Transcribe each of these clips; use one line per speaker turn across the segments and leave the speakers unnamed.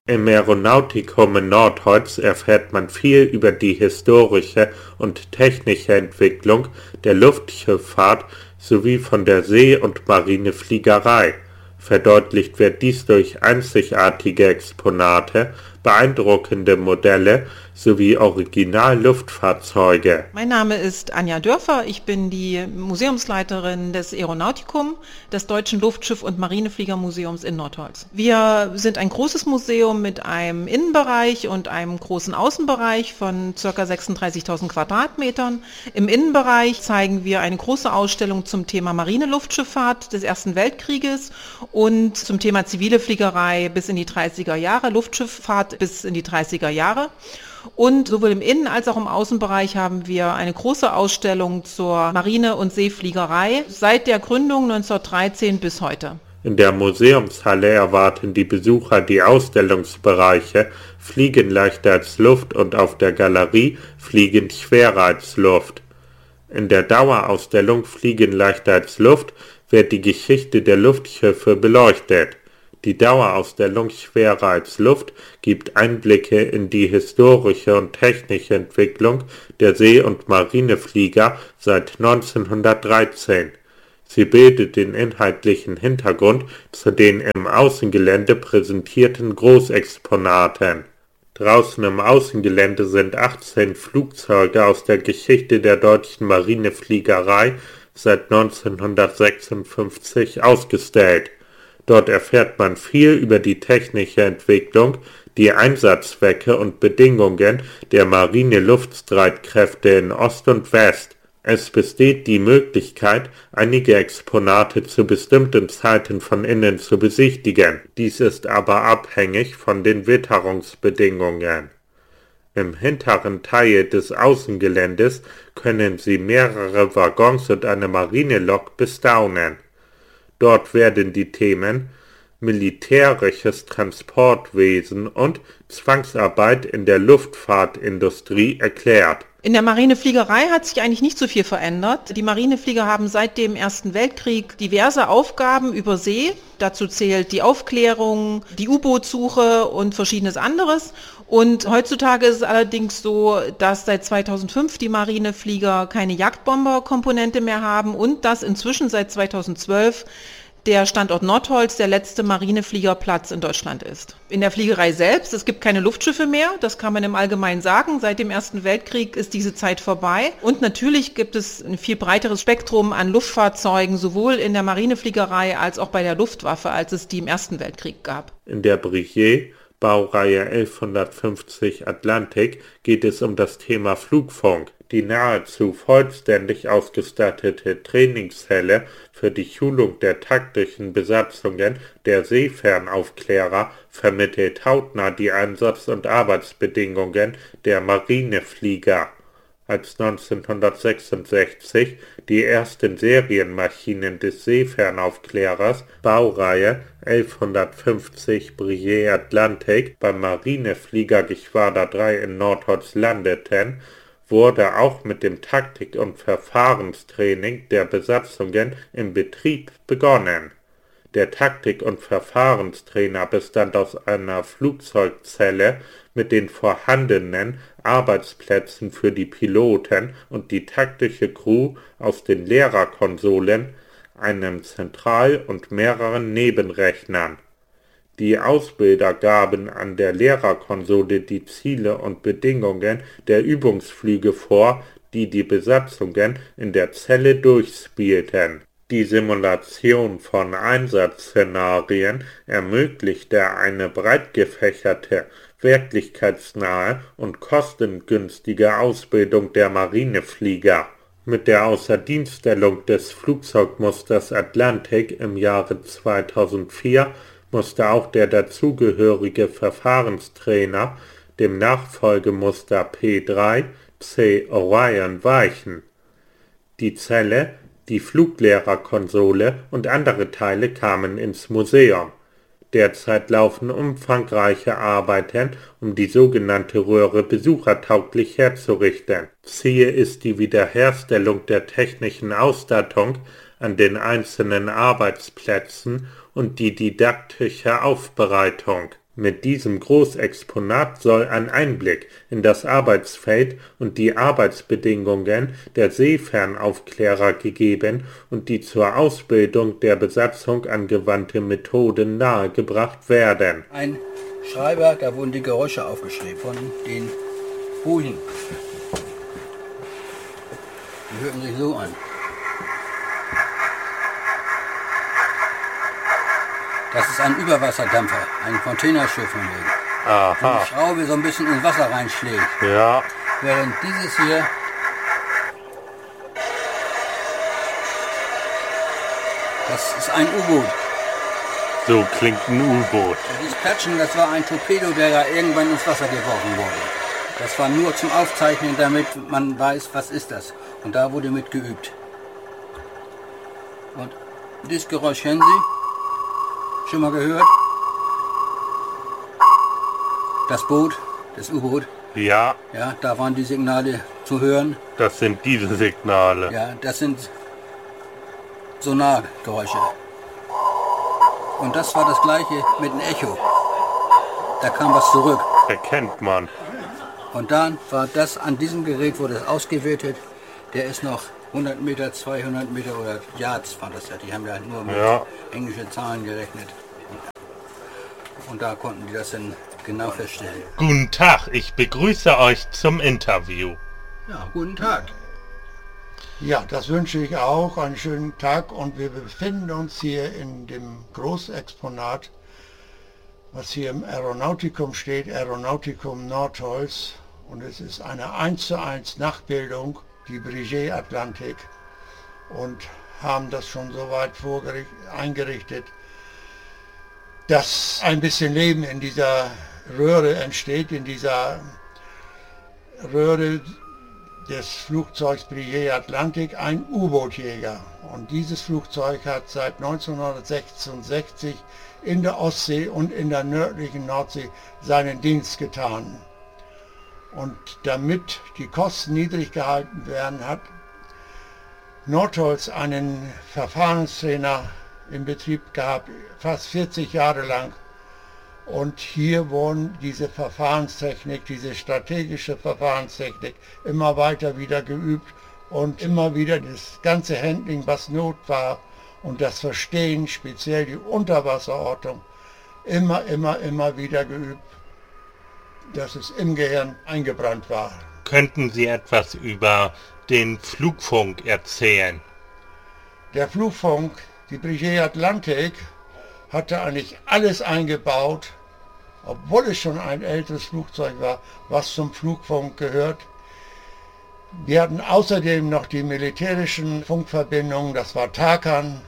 Im Aeronautikum in Nordholz erfährt man viel über die historische und technische Entwicklung der Luftschifffahrt sowie von der See- und Marinefliegerei. Verdeutlicht wird dies durch einzigartige Exponate, beeindruckende Modelle sowie Original-Luftfahrzeuge.
Mein Name ist Anja Dörfer, ich bin die Museumsleiterin des Aeronautikum, des Deutschen Luftschiff- und Marinefliegermuseums in Nordholz. Wir sind ein großes Museum mit einem Innenbereich und einem großen Außenbereich von ca. 36.000 Quadratmetern. Im Innenbereich zeigen wir eine große Ausstellung zum Thema Marineluftschifffahrt des Ersten Weltkrieges und zum Thema zivile Fliegerei bis in die 30er Jahre, Luftschifffahrt bis in die 30er Jahre. Und sowohl im Innen- als auch im Außenbereich haben wir eine große Ausstellung zur Marine- und Seefliegerei seit der Gründung 1913 bis heute.
In der Museumshalle erwarten die Besucher die Ausstellungsbereiche Fliegen leichter als Luft und auf der Galerie Fliegen schwerer als Luft. In der Dauerausstellung Fliegen leichter als Luft wird die Geschichte der Luftschiffe beleuchtet. Die Dauerausstellung Schwerer als Luft gibt Einblicke in die historische und technische Entwicklung der See- und Marineflieger seit 1913. Sie bildet den inhaltlichen Hintergrund zu den im Außengelände präsentierten Großexponaten. Draußen im Außengelände sind 18 Flugzeuge aus der Geschichte der deutschen Marinefliegerei seit 1956 ausgestellt. Dort erfährt man viel über die technische Entwicklung, die Einsatzzwecke und Bedingungen der Marine-Luftstreitkräfte in Ost und West. Es besteht die Möglichkeit, einige Exponate zu bestimmten Zeiten von innen zu besichtigen. Dies ist aber abhängig von den Witterungsbedingungen. Im hinteren Teil des Außengeländes können Sie mehrere Waggons und eine Marinelok bestaunen. Dort werden die Themen militärisches Transportwesen und Zwangsarbeit in der Luftfahrtindustrie erklärt.
In der Marinefliegerei hat sich eigentlich nicht so viel verändert. Die Marineflieger haben seit dem Ersten Weltkrieg diverse Aufgaben über See. Dazu zählt die Aufklärung, die U-Boot-Suche und verschiedenes anderes. Und heutzutage ist es allerdings so, dass seit 2005 die Marineflieger keine Jagdbomber-Komponente mehr haben und dass inzwischen seit 2012 der Standort Nordholz der letzte Marinefliegerplatz in Deutschland ist. In der Fliegerei selbst, es gibt keine Luftschiffe mehr, das kann man im Allgemeinen sagen. Seit dem Ersten Weltkrieg ist diese Zeit vorbei. Und natürlich gibt es ein viel breiteres Spektrum an Luftfahrzeugen, sowohl in der Marinefliegerei als auch bei der Luftwaffe, als es die im Ersten Weltkrieg gab.
In der Breguet Baureihe 1150 Atlantik geht es um das Thema Flugfunk. Die nahezu vollständig ausgestattete Trainingshalle für die Schulung der taktischen Besatzungen der Seefernaufklärer vermittelt hautnah die Einsatz- und Arbeitsbedingungen der Marineflieger. Als 1966 die ersten Serienmaschinen des Seefernaufklärers Baureihe 1150 Breguet Atlantik beim Marinefliegergeschwader 3 in Nordholz landeten, wurde auch mit dem Taktik- und Verfahrenstraining der Besatzungen im Betrieb begonnen. Der Taktik- und Verfahrenstrainer bestand aus einer Flugzeugzelle mit den vorhandenen Arbeitsplätzen für die Piloten und die taktische Crew aus den Lehrerkonsolen, einem Zentral- und mehreren Nebenrechnern. Die Ausbilder gaben an der Lehrerkonsole die Ziele und Bedingungen der Übungsflüge vor, die die Besatzungen in der Zelle durchspielten. Die Simulation von Einsatzszenarien ermöglichte eine breit gefächerte, wirklichkeitsnahe und kostengünstige Ausbildung der Marineflieger. Mit der Außerdienststellung des Flugzeugmusters Atlantik im Jahre 2004 musste auch der dazugehörige Verfahrenstrainer dem Nachfolgemuster P3 C Orion weichen. Die Zelle, die Fluglehrerkonsole und andere Teile kamen ins Museum. Derzeit laufen umfangreiche Arbeiten, um die sogenannte Röhre besuchertauglich herzurichten. Ziel ist die Wiederherstellung der technischen Ausstattung an den einzelnen Arbeitsplätzen und die didaktische Aufbereitung. Mit diesem Großexponat soll ein Einblick in das Arbeitsfeld und die Arbeitsbedingungen der Seefernaufklärer gegeben und die zur Ausbildung der Besatzung angewandte Methoden nahegebracht werden.
Ein Schreiber, da wurden die Geräusche aufgeschrieben von den Bojen. Die hörten sich so an. Das ist ein Überwasserdampfer, ein Containerschiff von wegen.
Aha.
Wo die Schraube so ein bisschen ins Wasser reinschlägt.
Ja.
Während dieses hier das ist ein U-Boot.
So klingt ein U-Boot.
Dieses Platschen, das war ein Torpedo, der da irgendwann ins Wasser geworfen wurde. Das war nur zum Aufzeichnen, damit man weiß, was ist das. Und da wurde mit geübt. Und dieses Geräusch kennen Sie? Schon mal gehört? Das Boot, das U-Boot.
Ja.
Ja, da waren die Signale zu hören.
Das sind diese Signale.
Ja, das sind Sonargeräusche. Und das war das gleiche mit dem Echo. Da kam was zurück.
Erkennt man.
Und dann war das, an diesem Gerät wurde es ausgewertet. Der ist noch 100 Meter, 200 Meter oder Yards war das ja. Die haben ja nur mit englischen Zahlen gerechnet. Und da konnten die das dann genau feststellen.
Guten Tag, ich begrüße euch zum Interview.
Ja, guten Tag.
Ja, das wünsche ich auch. Einen schönen Tag. Und wir befinden uns hier in dem Großexponat, was hier im Aeronautikum steht, Aeronautikum Nordholz. Und es ist eine 1:1 Nachbildung, die Breguet Atlantik. Und haben das schon so weit eingerichtet, dass ein bisschen Leben in dieser Röhre entsteht, in dieser Röhre des Flugzeugs Breguet Atlantik, ein U-Bootjäger. Und dieses Flugzeug hat seit 1966 in der Ostsee und in der nördlichen Nordsee seinen Dienst getan. Und damit die Kosten niedrig gehalten werden, hat Nordholz einen Verfahrenstrainer in Betrieb gehabt, fast 40 Jahre lang. Und hier wurden diese Verfahrenstechnik, diese strategische Verfahrenstechnik immer weiter wieder geübt und immer wieder das ganze Handling, was Not war und das Verstehen, speziell die Unterwasserortung, immer wieder geübt, dass es im Gehirn eingebrannt war.
Könnten Sie etwas über den Flugfunk erzählen?
Der Flugfunk, die Breguet Atlantik, hatte eigentlich alles eingebaut, obwohl es schon ein älteres Flugzeug war, was zum Flugfunk gehört. Wir hatten außerdem noch die militärischen Funkverbindungen, das war Tarkan,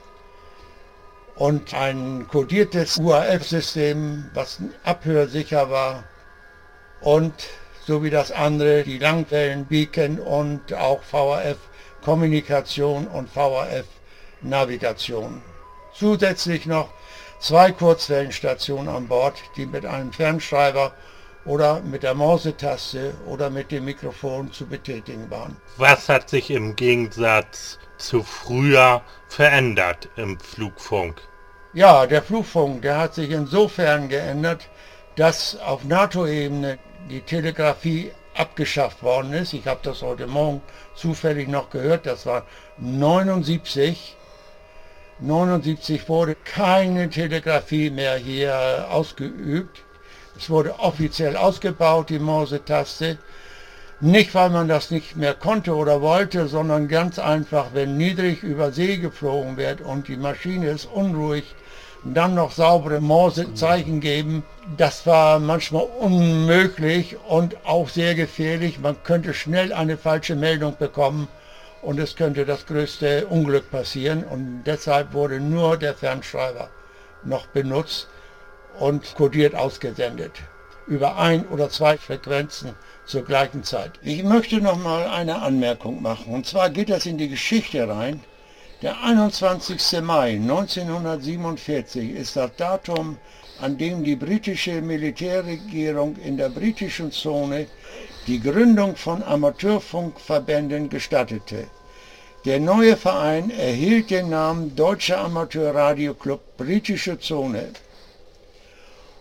und ein kodiertes UAF-System, was abhörsicher war, und so wie das andere, die Langwellen-Beacon und auch VHF-Kommunikation und VHF-Navigation. Zusätzlich noch 2 Kurzwellenstationen an Bord, die mit einem Fernschreiber oder mit der Mausetaste oder mit dem Mikrofon zu betätigen waren.
Was hat sich im Gegensatz zu früher verändert im Flugfunk?
Ja, der Flugfunk, der hat sich insofern geändert, dass auf NATO-Ebene die Telegrafie abgeschafft worden ist. Ich habe das heute Morgen zufällig noch gehört, das war 79. 79 wurde keine Telegrafie mehr hier ausgeübt. Es wurde offiziell ausgebaut, die Mausetaste. Nicht, weil man das nicht mehr konnte oder wollte, sondern ganz einfach, wenn niedrig über See geflogen wird und die Maschine ist unruhig, dann noch saubere Morsezeichen geben. Das war manchmal unmöglich und auch sehr gefährlich. Man könnte schnell eine falsche Meldung bekommen und es könnte das größte Unglück passieren. Und deshalb wurde nur der Fernschreiber noch benutzt und kodiert ausgesendet. Über 1 oder 2 Frequenzen zur gleichen Zeit. Ich möchte noch mal eine Anmerkung machen. Und zwar geht das in die Geschichte rein. Der 21. Mai 1947 ist das Datum, an dem die britische Militärregierung in der britischen Zone die Gründung von Amateurfunkverbänden gestattete. Der neue Verein erhielt den Namen Deutscher Amateurradioclub Britische Zone.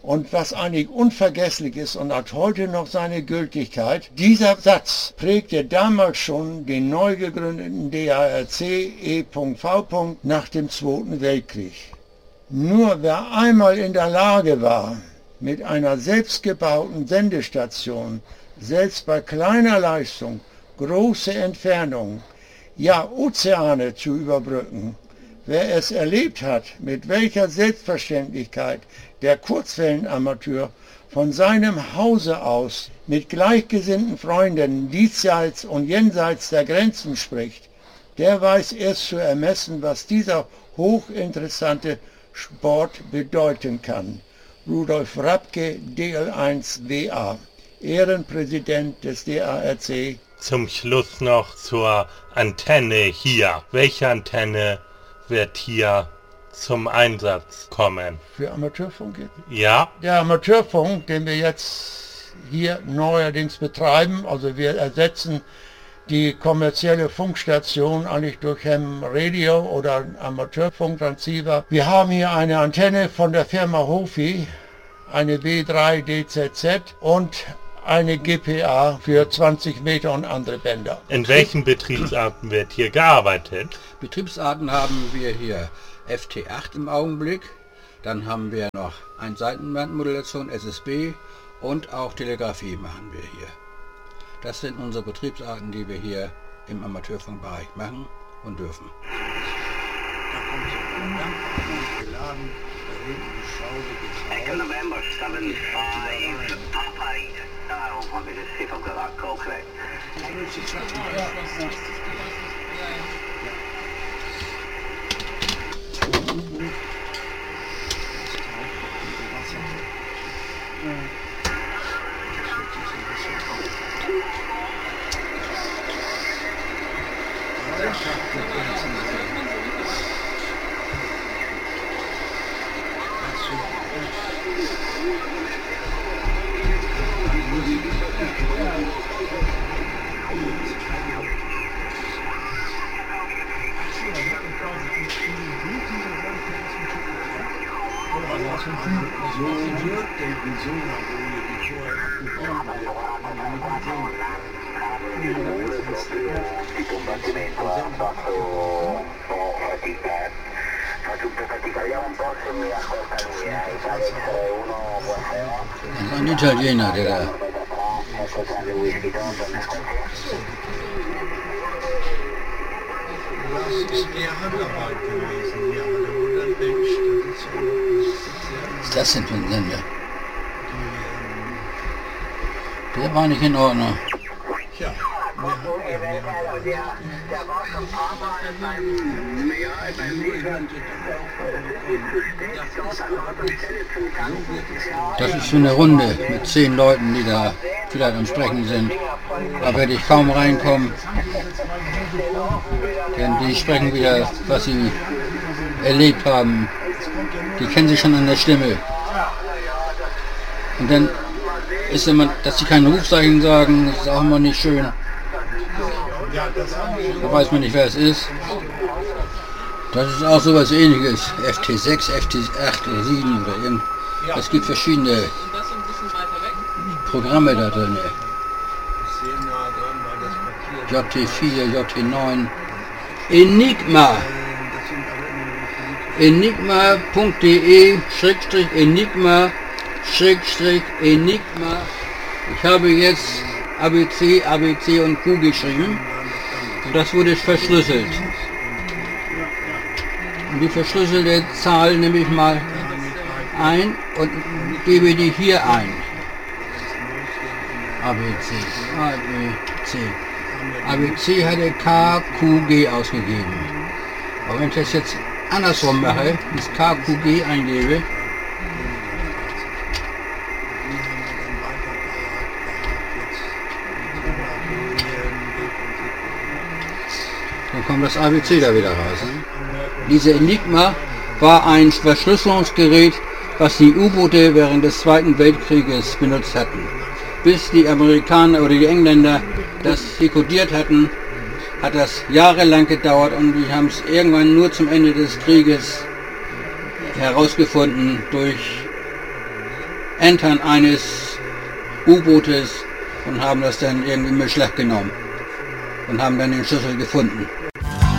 Und was eigentlich unvergesslich ist und hat heute noch seine Gültigkeit, dieser Satz prägte damals schon den neu gegründeten DARC E.V. nach dem Zweiten Weltkrieg. Nur wer einmal in der Lage war, mit einer selbstgebauten Sendestation, selbst bei kleiner Leistung, große Entfernungen, ja Ozeane zu überbrücken, wer es erlebt hat, mit welcher Selbstverständlichkeit der Kurzwellenamateur von seinem Hause aus mit gleichgesinnten Freunden diesseits und jenseits der Grenzen spricht, der weiß erst zu ermessen, was dieser hochinteressante Sport bedeuten kann. Rudolf Rapke, DL1WA, Ehrenpräsident des DARC.
Zum Schluss noch zur Antenne hier. Welche Antenne wird hier zum Einsatz kommen?
Für Amateurfunk?
Ja.
Der Amateurfunk, den wir jetzt hier neuerdings betreiben, also wir ersetzen die kommerzielle Funkstation eigentlich durch Ham Radio oder Amateurfunktransceiver. Wir haben hier eine Antenne von der Firma Hofi, eine W3 DZZ und eine GPA für 20 Meter und andere Bänder.
In welchen Betriebsarten wird hier gearbeitet?
Betriebsarten haben wir hier FT8 im Augenblick, dann haben wir noch Einseitenbandmodulation, SSB und auch Telegrafie machen wir hier. Das sind unsere Betriebsarten, die wir hier im Amateurfunkbereich machen und dürfen. Da kommt so geladen, da hinten die Schraube
Echo November 75 Papa 8. I want me to see if I've got that call correct.
Ein Italiener, der da.
Das ist eher Handarbeit gewesen, ja, da wurde ein Mensch,
Was ist das denn für ein Sender? Der war nicht in Ordnung.
Tja,
Das ist so eine Runde mit 10 Leuten, die da vielleicht am Sprechen sind. Da werde ich kaum reinkommen. Denn die sprechen wieder, was sie erlebt haben. Die kennen sich schon an der Stimme. Und dann ist immer, dass sie kein Rufzeichen sagen, das ist auch immer nicht schön. Da weiß man nicht, wer es ist. Das ist auch sowas Ähnliches. FT6, FT8 oder 7 oder irgend. Es gibt verschiedene Programme da drin. JT4, JT9. Enigma. Enigma.de Enigma Enigma. Ich habe jetzt ABC und Q geschrieben. Und das wurde verschlüsselt. Und die verschlüsselte Zahl nehme ich mal ein und gebe die hier ein. ABC. ABC hatte KQG ausgegeben. Aber wenn ich das jetzt andersrum mache, das KQG eingebe, dann kommt das ABC da wieder raus. Ne? Diese Enigma war ein Verschlüsselungsgerät, was die U-Boote während des Zweiten Weltkrieges benutzt hatten. Bis die Amerikaner oder die Engländer das dekodiert hatten, hat das jahrelang gedauert und die haben es irgendwann nur zum Ende des Krieges herausgefunden durch Entern eines U-Bootes und haben das dann irgendwie mit Schlag genommen und haben dann den Schlüssel gefunden.